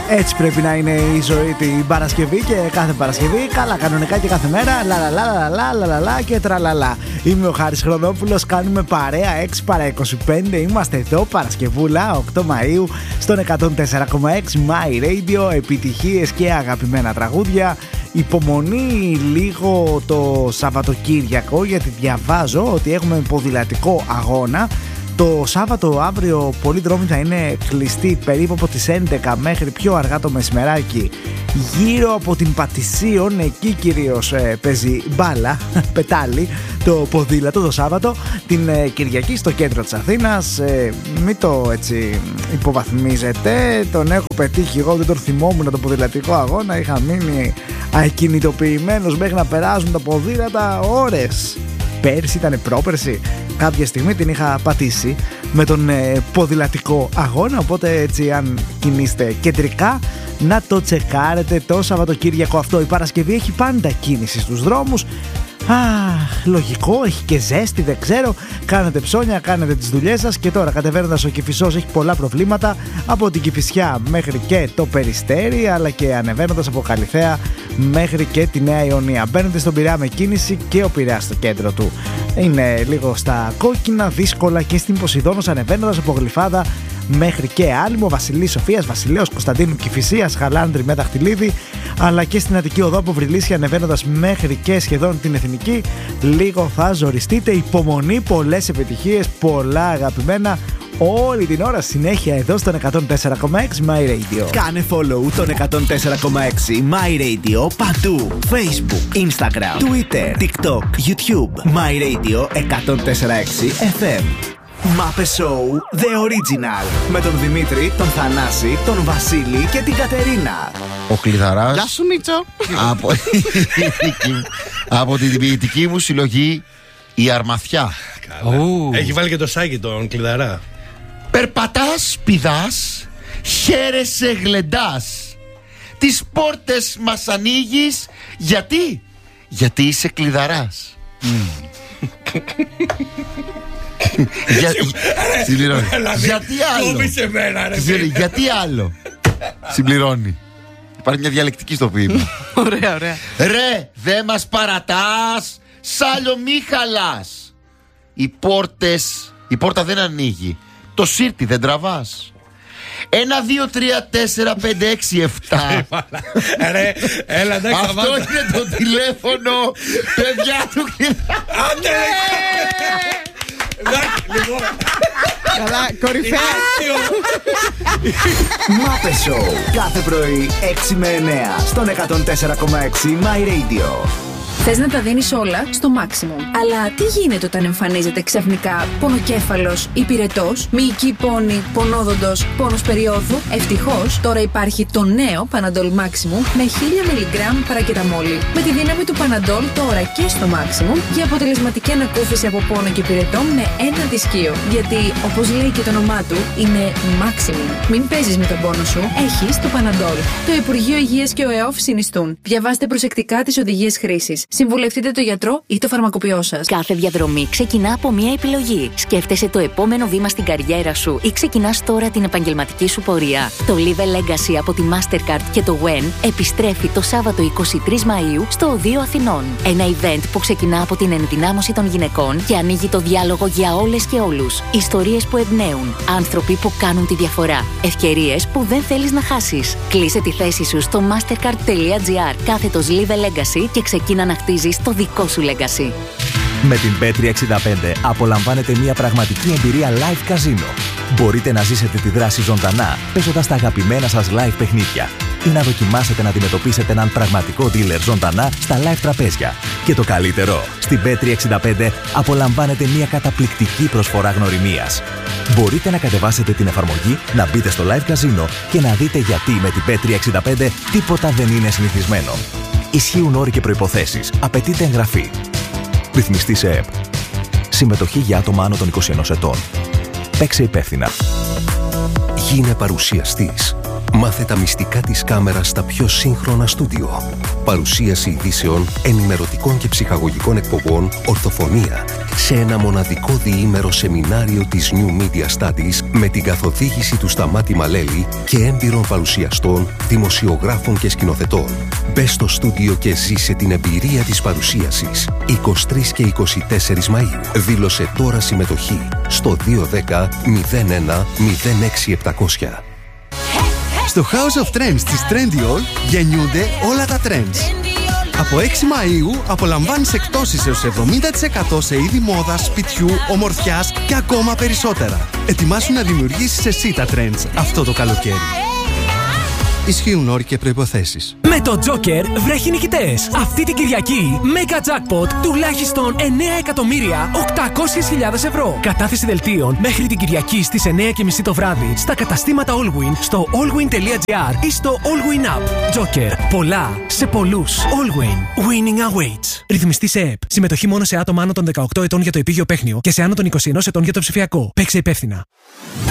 Έτσι πρέπει να είναι η ζωή την Παρασκευή και κάθε Παρασκευή. Καλά, κανονικά και κάθε μέρα. Λαλαλαλαλαλαλαλα και τραλαλά. Είμαι ο Χάρης Χρονόπουλος. Κάνουμε παρέα 6 παρά 25. Είμαστε εδώ Παρασκευούλα 8 Μαΐου στον 104,6 My Radio. Επιτυχίες και αγαπημένα τραγούδια. Υπομονή λίγο το Σαββατοκύριακο, γιατί διαβάζω ότι έχουμε ποδηλατικό αγώνα. Το Σάββατο αύριο πολλοί δρόμοι θα είναι κλειστοί περίπου από τις 11 μέχρι πιο αργά το μεσημεράκι γύρω από την Πατησίων. Εκεί κυρίως παίζει μπάλα, πετάλι το ποδήλατο το Σάββατο. Την Κυριακή στο κέντρο της Αθήνας, μην το έτσι υποβαθμίζετε, τον έχω πετύχει εγώ, δεν τον θυμόμουν το ποδηλατικό αγώνα. Είχα μείνει ακινητοποιημένος μέχρι να περάσουν τα ποδήλατα ώρες. Πέρσι ήταν πρόπερσι, κάποια στιγμή την είχα πατήσει με τον ποδηλατικό αγώνα. Οπότε έτσι, αν κινείστε κεντρικά, να το τσεκάρετε το Σαββατοκύριακο αυτό. Η Παρασκευή έχει πάντα κίνηση στους δρόμους. Λογικό, έχει και ζέστη, δεν ξέρω. Κάνετε ψώνια, κάνετε τις δουλειές σας. Και τώρα κατεβαίνοντας ο Κηφισός έχει πολλά προβλήματα από την Κηφισιά μέχρι και το Περιστέρι, αλλά και ανεβαίνοντας από Καλιθέα μέχρι και τη Νέα Ιωνία. Μπαίνετε στον Πειραιά με κίνηση και ο Πειραιάς στο κέντρο του είναι λίγο στα κόκκινα, δύσκολα και στην Ποσειδώνος ανεβαίνοντας από Γλυφάδα μέχρι και Άλυμο, Βασιλής Σοφίας, Βασιλέως Κωνσταντίνου, Κηφισίας, Χαλάνδρη με Δαχτυλίδη, αλλά και στην Αττική Οδό από Βρυλίσια ανεβαίνοντας μέχρι και σχεδόν την Εθνική. Λίγο θα ζοριστείτε. Υπομονή, πολλές επιτυχίες, πολλά αγαπημένα όλη την ώρα συνέχεια εδώ στον 104,6 My Radio. Κάνε follow τον 104,6 My Radio παντού. Facebook, Instagram, Twitter, TikTok, YouTube. My Radio 104,6 FM. Μάπε Show The Original. Με τον Δημήτρη, τον Θανάση, τον Βασίλη και την Κατερίνα. Ο Κλειδαράς. Γεια σου Μίτσο. Από την ποιητική μου συλλογή Η Αρμαθιά. Έχει βάλει και το σάκι τον Κλειδαρά. Περπατάς, πηδάς, χαίρεσαι, γλεντάς. Τις πόρτες μας ανοίγεις. Γιατί είσαι κλειδαράς. Γιατί άλλο. Γιατί άλλο. Συμπληρώνει. Υπάρχει μια διαλεκτική στο ποίημα. Ωραία, ωραία. Ρε, δε μας παρατάς, σάλιο μη χαλάς. Η πόρτα δεν ανοίγει. Το σύρτη δεν τραβάς. 1, 2, 3, 4, 5, 6, 7. Ρε, έλα, εντάξει. Αυτό είναι το τηλέφωνο, παιδιά του Κλειδαρά. Καλά, κορυφαία. Μάπε Show κάθε πρωί 6 με 9 στον 104,6 My Radio. Θες να τα δίνεις όλα στο maximum. Αλλά τι γίνεται όταν εμφανίζεται ξαφνικά πονοκέφαλος, υπηρετός, μυϊκή πόνη, πονόδοντος, πόνος περιόδου? Ευτυχώς τώρα υπάρχει το νέο Panadol Maximum με 1000 mg παρακεταμόλη. Με τη δύναμη του Panadol τώρα και στο maximum για αποτελεσματική ανακούφιση από πόνο και υπηρετό με ένα δισκείο. Γιατί όπως λέει και το όνομά του, είναι maximum. Μην παίζεις με τον πόνο σου, έχεις το Panadol. Το Υπουργείο Υγείας και ο ΕΟΦ συνιστούν. Διαβάστε προσεκτικά τις οδηγίες χρήσης. Συμβουλευτείτε το γιατρό ή το φαρμακοποιό σας. Κάθε διαδρομή ξεκινά από μία επιλογή. Σκέφτεσαι το επόμενο βήμα στην καριέρα σου ή ξεκινάς τώρα την επαγγελματική σου πορεία. Το Live Legacy από τη Mastercard και το WEN επιστρέφει το Σάββατο 23 Μαΐου στο Οδείο Αθηνών. Ένα event που ξεκινά από την ενδυνάμωση των γυναικών και ανοίγει το διάλογο για όλες και όλους. Ιστορίες που εμπνέουν. Άνθρωποι που κάνουν τη διαφορά. Ευκαιρίες που δεν θέλεις να χάσεις. Κλείσε τη θέση σου στο mastercard.gr/Live Legacy και ξεκίνα να χτίζεις το δικό σου legacy. Με την Bet365 απολαμβάνετε μια πραγματική εμπειρία live καζίνο. Μπορείτε να ζήσετε τη δράση ζωντανά παίζοντας τα αγαπημένα σας live παιχνίδια ή να δοκιμάσετε να αντιμετωπίσετε έναν πραγματικό dealer ζωντανά στα live τραπέζια. Και το καλύτερο, στην Bet365 απολαμβάνετε μια καταπληκτική προσφορά γνωριμίας. Μπορείτε να κατεβάσετε την εφαρμογή, να μπείτε στο live καζίνο και να δείτε γιατί με την Bet365 τίποτα δεν είναι συνηθισμένο. Ισχύουν όροι και προϋποθέσεις. Απαιτείται εγγραφή. Ρυθμιστή σε ΕΠ. Συμμετοχή για άτομα άνω των 21 ετών. Παίξε υπεύθυνα. Γίνε παρουσιαστής. Μάθε τα μυστικά της κάμερας στα πιο σύγχρονα στούντιο. παρουσίαση ειδήσεων, ενημερωτικών και ψυχαγωγικών εκπομπών, ορθοφωνία, σε ένα μοναδικό διήμερο σεμινάριο της New Media Studies με την καθοδήγηση του Σταμάτη Μαλέλη και έμπειρων παρουσιαστών, δημοσιογράφων και σκηνοθετών. Μπες στο στούντιο και ζήσε την εμπειρία της παρουσίασης 23 και 24 Μαΐου. Δήλωσε τώρα συμμετοχή στο 210 01 06700. Στο House of Trends της Trendyol γεννιούνται όλα τα trends. Από 6 Μαΐου απολαμβάνεις εκτόσεις έως 70% σε είδη μόδας, σπιτιού, ομορφιάς και ακόμα περισσότερα. Ετοιμάσου να δημιουργήσεις εσύ τα trends αυτό το καλοκαίρι. Ισχύουν όροι και προϋποθέσεις. Με το Joker βρέχει νικητές. Αυτή την Κυριακή Mega Jackpot τουλάχιστον 9.800.000 ευρώ. Κατάθεση δελτίων μέχρι την Κυριακή στις 9:30 το βράδυ στα καταστήματα Allwin, στο allwin.gr ή στο Allwin App. Joker. Πολλά σε πολλούς. Allwin. Winning awaits. Ρυθμιστή σε ΕΠ. Συμμετοχή μόνο σε άτομα άνω των 18 ετών για το επίγειο παίχνιο και σε άνω των 21 ετών για το ψηφιακό. Παίξε υπεύθυνα.